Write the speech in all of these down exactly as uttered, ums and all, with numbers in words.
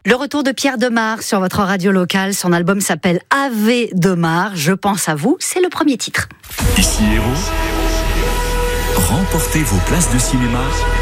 Le retour de Pierre Demar sur votre radio locale. Son album s'appelle Ave Demar. Je pense à vous, c'est le premier titre. Ici Héros. Remportez vos places de cinéma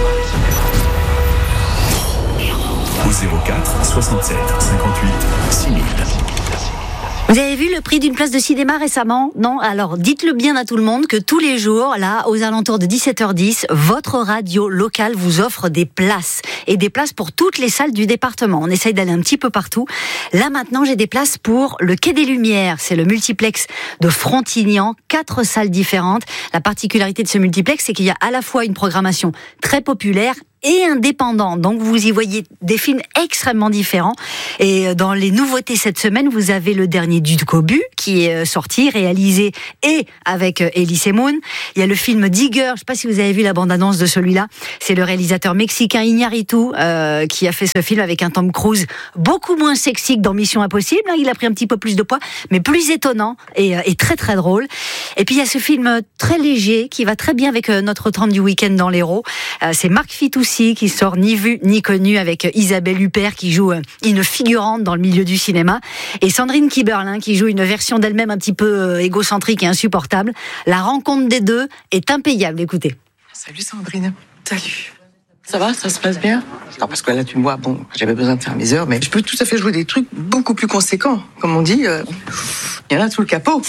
au zéro quatre soixante-sept cinquante-huit six mille. Vous avez vu le prix d'une place de cinéma récemment? Non? Alors dites-le bien à tout le monde que tous les jours, là, aux alentours de dix-sept heures dix, votre radio locale vous offre des places. Et des places pour toutes les salles du département. On essaye d'aller un petit peu partout. Là maintenant, j'ai des places pour le Quai des Lumières. C'est le multiplex de Frontignan. Quatre salles différentes. La particularité de ce multiplex, c'est qu'il y a à la fois une programmation très populaire et indépendant. Donc vous y voyez des films extrêmement différents. Et dans les nouveautés cette semaine, vous avez le dernier du Cobu qui est sorti, réalisé et avec Elie Moon. Il y a le film Digger, je ne sais pas si vous avez vu la bande-annonce de celui-là. C'est le réalisateur mexicain Iñárritu euh, qui a fait ce film avec un Tom Cruise beaucoup moins sexy que dans Mission Impossible. Il a pris un petit peu plus de poids, mais plus étonnant et, et très très drôle. Et puis il y a ce film très léger qui va très bien avec notre trente du week-end dans l'Hérault. Euh, c'est Marc Fitoussi qui sort Ni vu ni connu avec Isabelle Huppert qui joue une figurante dans le milieu du cinéma et Sandrine Kiberlin qui joue une version d'elle-même un petit peu égocentrique et insupportable. La rencontre des deux est impayable, écoutez. Salut Sandrine. Salut. Ça va, ça se passe bien? Non, parce que là tu me vois, bon, j'avais besoin de faire mes heures, mais je peux tout à fait jouer des trucs beaucoup plus conséquents. Comme on dit, il euh, y en a sous le capot.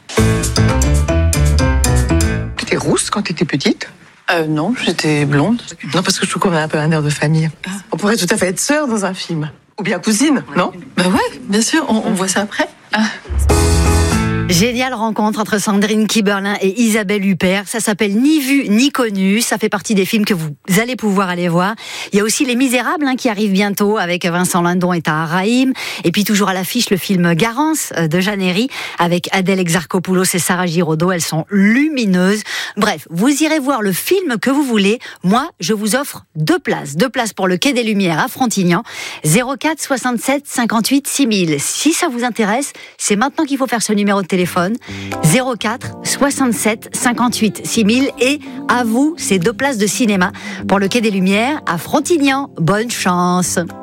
T'étais rousse quand t'étais petite? Euh, non, j'étais blonde. Non, parce que je trouve qu'on a un peu un air de famille. On pourrait tout à fait être sœurs dans un film. Ou bien cousine, non? Bah ouais, bien sûr, on, on voit ça après. Ah. Géniale rencontre entre Sandrine Kiberlin et Isabelle Huppert. Ça s'appelle Ni vu ni connu. Ça fait partie des films que vous allez pouvoir aller voir. Il y a aussi Les Misérables hein, qui arrivent bientôt avec Vincent Lindon et Tahar Rahim. Et puis toujours à l'affiche le film Garance de Jeanne Herry avec Adèle Exarchopoulos et Sarah Giraudot. Elles sont lumineuses. Bref, vous irez voir le film que vous voulez. Moi, je vous offre deux places. Deux places pour le Quai des Lumières à Frontignan. zéro quatre soixante-sept cinquante-huit six mille. Si ça vous intéresse, c'est maintenant qu'il faut faire ce numéro de téléphone. zéro quatre soixante-sept cinquante-huit six mille et à vous ces deux places de cinéma pour le Quai des Lumières à Frontignan. Bonne chance.